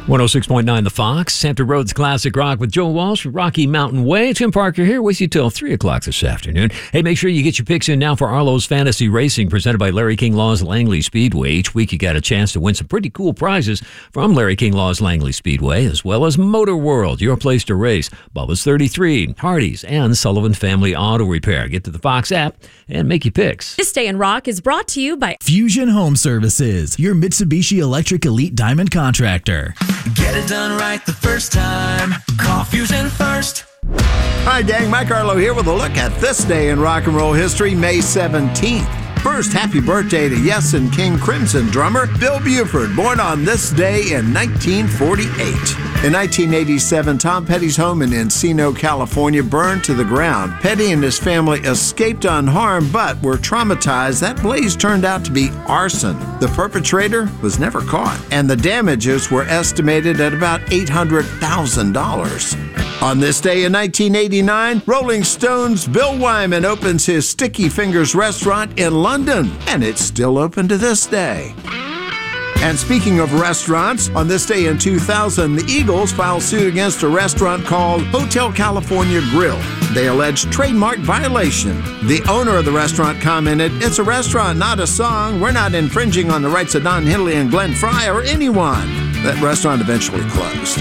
106.9 The Fox, Hampton Roads Classic Rock with Joe Walsh, Rocky Mountain Way. Tim Parker here with you till 3 o'clock this afternoon. Hey, make sure you get your picks in now for Arlo's Fantasy Racing, presented by Larry King Law's Langley Speedway. Each week you got a chance to win some pretty cool prizes from Larry King Law's Langley Speedway, as well as Motor World, your place to race, Bubba's 33, Hardee's, and Sullivan Family Auto Repair. Get to the Fox app and make your picks. This Day in Rock is brought to you by Fusion Home Services, your Mitsubishi Electric Elite Diamond contractor. Get it done right the first time. Call Fusion first. Hi, gang. Mike Arlo here with a look at this day in rock and roll history, May 17th. First, happy birthday to Yes and King Crimson drummer Bill Buford, born on this day in 1948. In 1987, Tom Petty's home in Encino, California burned to the ground. Petty and his family escaped unharmed, but were traumatized. That blaze turned out to be arson. The perpetrator was never caught, and the damages were estimated at about $800,000. On this day in 1989, Rolling Stones' Bill Wyman opens his Sticky Fingers restaurant in London, and it's still open to this day. And speaking of restaurants, on this day in 2000, the Eagles filed suit against a restaurant called Hotel California Grill. They alleged trademark violation. The owner of the restaurant commented, "It's a restaurant, not a song. We're not infringing on the rights of Don Henley and Glenn Frey or anyone." That restaurant eventually closed.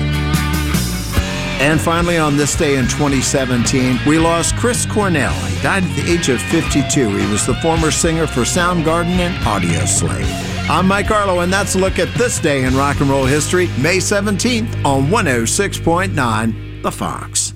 And finally, on this day in 2017, we lost Chris Cornell. He died at the age of 52. He was the former singer for Soundgarden and Audioslave. I'm Mike Arlo, and that's a look at this day in rock and roll history, May 17th on 106.9 The Fox.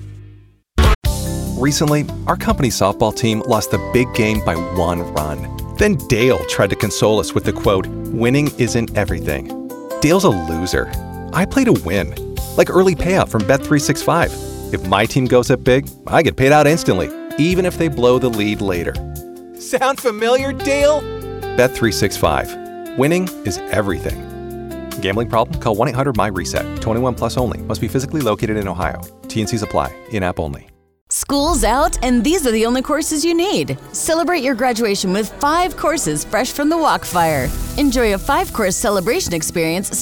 Recently, our company's softball team lost the big game by 1 run. Then Dale tried to console us with the quote, "Winning isn't everything." Dale's a loser. I play to win. Like early payout from Bet365. If my team goes up big, I get paid out instantly, even if they blow the lead later. Sound familiar, Dale? Bet365. Winning is everything. Gambling problem? Call 1-800-MY-RESET. 21 plus only. Must be physically located in Ohio. T&Cs apply. In-app only. School's out, and these are the only courses you need. Celebrate your graduation with 5 courses fresh from the Walkfire. Enjoy a 5-course celebration experience